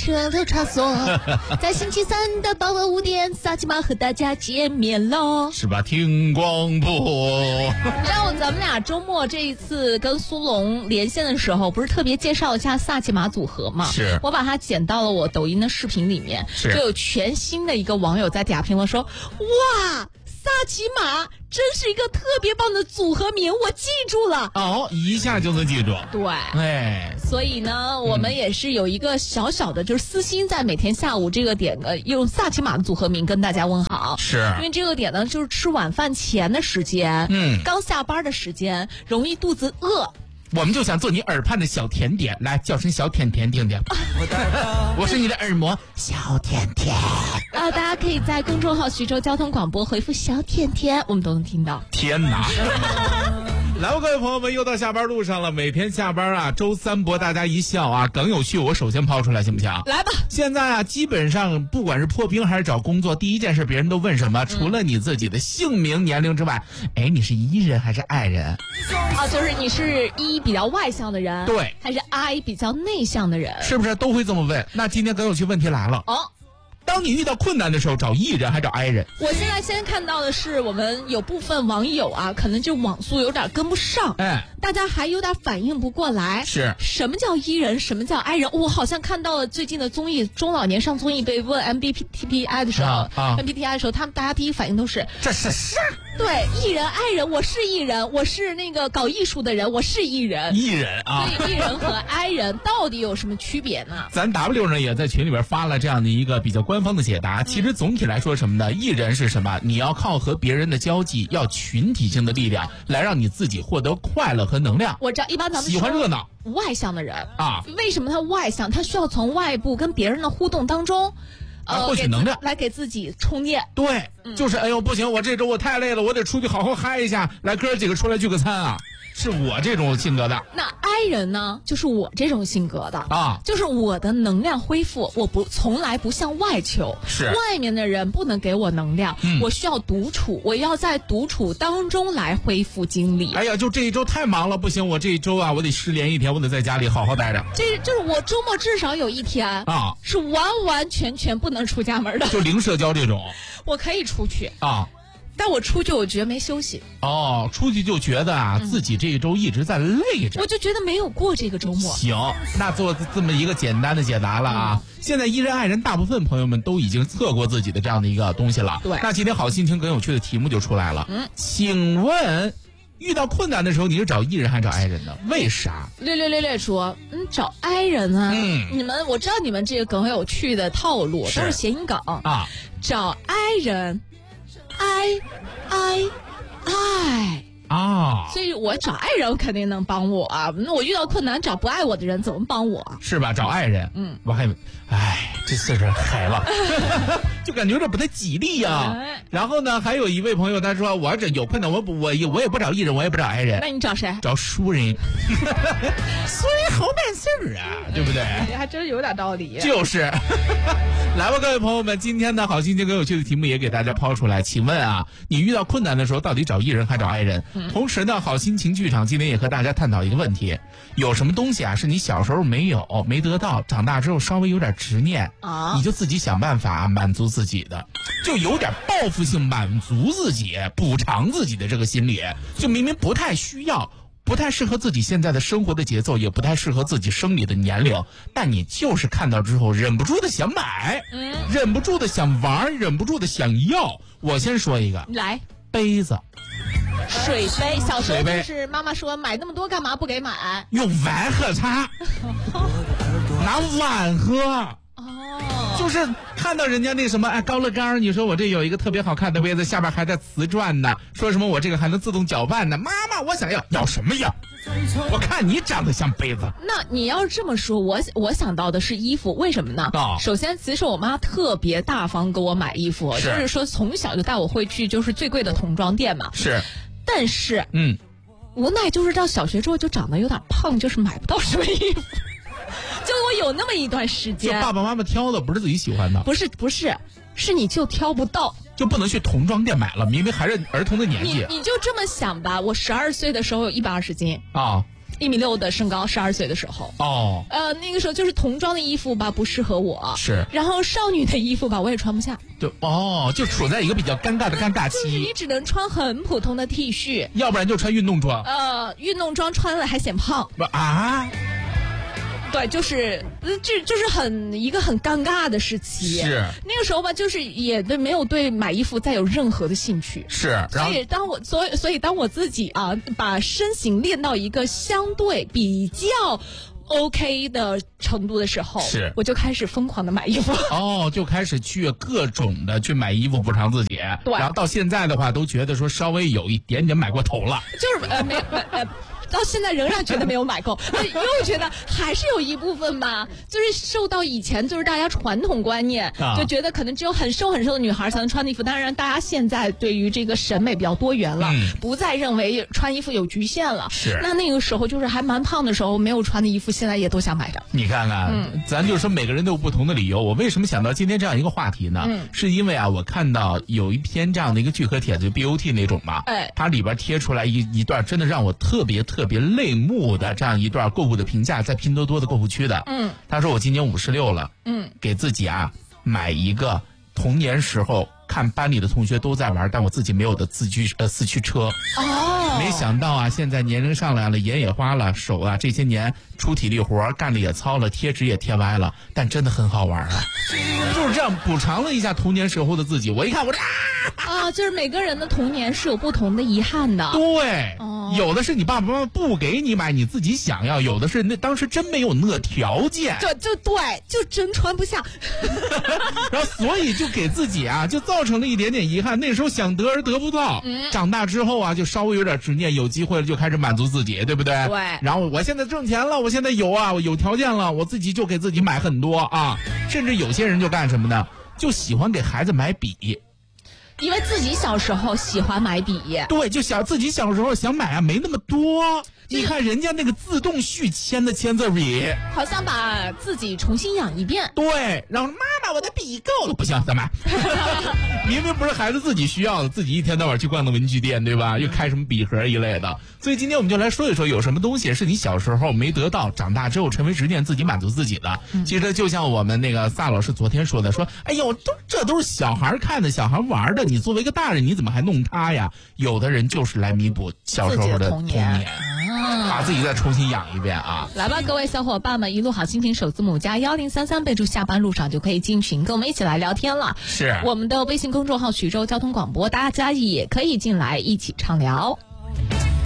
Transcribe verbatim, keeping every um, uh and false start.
车头插座，在星期三的傍晚五点，萨琪玛和大家见面喽， 是吧？听广播。 你知道咱们俩周末这一次跟苏龙连线的时候，不是特别介绍一下萨琪玛组合吗？ 是， 我把它剪到了我抖音的视频里面，就有全新的一个网友在底下评论说：“哇！”萨琪玛真是一个特别棒的组合名，我记住了。 哦，一下就能记住。 对， 哎， 所以呢，我们也是有一个小小的，就是私心，在每天下午这个点呢，用萨琪玛的组合名跟大家问好。 是， 因为这个点呢，就是吃晚饭前的时间， 嗯， 刚下班的时间，容易肚子饿。 我们就想做你耳畔的小甜点，来叫声小甜甜听听。我是你的耳膜小甜甜啊！大家可以在公众号徐州交通广播回复小甜甜，我们都能听到。 天哪！来吧，各位朋友们，又到下班路上了。每天下班啊，周三博大家一笑啊，梗有趣，我首先抛出来，行不行？ 来吧。现在啊，基本上不管是破冰还是找工作，第一件事别人都问什么？除了你自己的姓名、年龄之外，哎，你是 E 人还是 I 人？ 啊，就是你是 E 比较外向的人， 对， 还是 I 比较内向的人？ 是不是都会这么问？那今天梗有趣问题来了。 哦。 当你遇到困难的时候，找 E 人还找 I 人？ 我现在先看到的是，我们有部分网友啊，可能就网速有点跟不上， 哎， 大家还有点反应不过来。 是什么叫 E 人，什么叫 I 人？我好像看到了最近的综艺，中老年上综艺被问 M B T I 的时候、 啊啊、 ，M B T I 的时候，他们大家第一反应都是这是是。 对 E 人 I 人，我是 E 人，我是那个搞艺术的人，我是 E 人 E 人啊。 所以 E 人和 I 人到底有什么区别呢？ 咱 W 人也在群里边发了这样的一个比较官方的解答。其实总体来说什么呢？ E 人是什么？你要靠和别人的交际，要群体性的力量来让你自己获得快乐和能量。 我知道，一般咱们喜欢热闹外向的人啊， 为什么他外向？他需要从外部跟别人的互动当中。 呃，获取能量， 来给自己充电。 对，嗯、就是哎呦不行，我这周我太累了，我得出去好好嗨一下，来哥几个出来聚个餐啊，是我这种性格的。 那 I 人呢，就是我这种性格的啊， 就是我的能量恢复，我不从来不向外求， 是外面的人不能给我能量， 嗯、 我需要独处，我要在独处当中来恢复精力。 哎呀，就这一周太忙了，不行，我这一周啊，我得失联一天，我得在家里好好待着。 这就是我周末至少有一天啊， 是完完全全不能出家门的。 就零社交这种， 我可以出去啊， 但我出去我觉得没休息。 哦，出去就觉得啊、嗯、自己这一周一直在累着， 我就觉得没有过这个周末。 行，那做这么一个简单的解答了啊。嗯、现在E人爱人大部分朋友们都已经测过自己的这样的一个东西了。 对， 那今天好心情更有趣的题目就出来了。嗯，请问遇到困难的时候，你是找E人还是找 I 人的？为啥？ 略略略略说，嗯，找 I 人啊。 嗯， 你们我知道你们这个梗有趣的套路，都是谐音梗啊。 找 I 人 ，I I I 啊， 所以我找爱人，我肯定能帮我啊。那我遇到困难找不爱我的人，怎么帮我啊？ 是吧？找爱人， 嗯， 我还，哎，这事儿嗨了，就感觉有点不太吉利呀、啊。然后呢，还有一位朋友他说，我这有困难，我不，我我也不找艺人，我也不找爱人。 那你找谁？ 找熟人，熟人好办事儿啊，对不对？ 还真有点道理。 就是，来吧，各位朋友们，今天的好心情更有趣的题目也给大家抛出来。请问啊，你遇到困难的时候，到底找艺人还找爱人？嗯、同时呢，好心情剧场今天也和大家探讨一个问题：有什么东西啊，是你小时候没有、没得到，长大之后稍微有点执念啊，你就自己想办法满足自己的，就有点报复性满足自己、补偿自己的这个心理，就明明不太需要。不太适合自己现在的生活的节奏，也不太适合自己生理的年龄，但你就是看到之后忍不住的想买，嗯，忍不住的想玩，忍不住的想要。我先说一个， 来， 杯子， 水杯，小时候就是妈妈说买那么多干嘛不给买？ 用碗喝茶，拿碗喝。 哦， 就是看到人家那什么哎高乐高，你说我这有一个特别好看的杯子，下边还带瓷转呢，说什么我这个还能自动搅拌呢，妈妈我想要，要什么呀？我看你长得像杯子。 那你要是这么说，我我想到的是衣服，为什么呢？ 哦、 首先，其实我妈特别大方给我买衣服， 是就是说从小就带我会去就是最贵的童装店嘛。 是， 但是嗯， 无奈就是到小学之后就长得有点胖，就是买不到什么衣服。就我有那么一段时间， 就爸爸妈妈挑的不是自己喜欢的， 不是不是，是你就挑不到， 就不能去童装店买了，明明还是儿童的年纪。 你你就这么想吧，我十二岁的时候有一百二十斤啊， 一米六的身高，十二岁的时候。 哦。 呃，那个时候就是童装的衣服吧不适合我， 是。 然后少女的衣服吧我也穿不下。 就哦，就处在一个比较尴尬的尴尬期。 就是你只能穿很普通的 T 恤， 要不然就穿运动装。 呃，运动装穿了还显胖。 啊？ 对，就是这就是很一个很尴尬的时期。 是那个时候吧，就是也对没有对买衣服再有任何的兴趣。 是，然后所以当我所以所以当我自己啊把身形练到一个相对比较OK 的程度的时候， 是我就开始疯狂的买衣服。 哦，就开始去各种的去买衣服补偿自己。 对， 然后到现在的话，都觉得说稍微有一点点买过头了。 就是呃没呃。到现在仍然觉得没有买够，又觉得还是有一部分吧，就是受到以前就是大家传统观念，啊、就觉得可能只有很瘦很瘦的女孩才能穿的衣服。当然，大家现在对于这个审美比较多元了，嗯、不再认为穿衣服有局限了。 是。 那那个时候就是还蛮胖的时候，没有穿的衣服，现在也都想买着。 你看看，嗯、咱就说每个人都有不同的理由。我为什么想到今天这样一个话题呢？嗯、是因为啊，我看到有一篇这样的一个聚合帖子 ，B O T 那种嘛，哎，它里边贴出来一一段，真的让我特别特别泪目的这样一段购物的评价，在拼多多的购物区的。嗯，他说我今年五十六了，嗯，给自己啊买一个童年时候看班里的同学都在玩，但我自己没有的四驱呃四驱车。哦，没想到啊，现在年龄上来了，眼也花了，手啊这些年出体力活干的也糙了，贴纸也贴歪了，但真的很好玩啊。就是这样补偿了一下童年时候的自己。我一看我这啊啊，就是每个人的童年是有不同的遗憾的。 对。哦，有的是你爸爸妈妈不给你买，你自己想要；有的是那当时真没有那条件， 就就对，就真穿不下。 然后所以就给自己啊，就造成了一点点遗憾。那时候想得而得不到，嗯、长大之后啊，就稍微有点执念，有机会了就开始满足自己，对不对？ 对。 然后我现在挣钱了，我现在有啊，我有条件了，我自己就给自己买很多啊。甚至有些人就干什么呢？就喜欢给孩子买笔。 因为自己小时候喜欢买笔， 对，就想自己小时候想买啊，没那么多。你看人家那个自动续签的签字笔， 好像把自己重新养一遍。 对，然后妈妈，我的笔够了，不行，怎么？明明不是孩子自己需要的，自己一天到晚去逛的文具店，对吧？又开什么笔盒一类的。所以今天我们就来说一说，有什么东西是你小时候没得到，长大之后成为执念，自己满足自己的。嗯、其实就像我们那个萨老师昨天说的，说，哎呦，都这都是小孩看的，小孩玩的，你作为一个大人，你怎么还弄他呀？有的人就是来弥补小时候的童年。把自己再重新养一遍啊！ 来吧，各位小伙伴们，一路好心情首字母加幺零三三，备注下班路上就可以进群，跟我们一起来聊天了。 是我们的微信公众号徐州交通广播，大家也可以进来一起畅聊。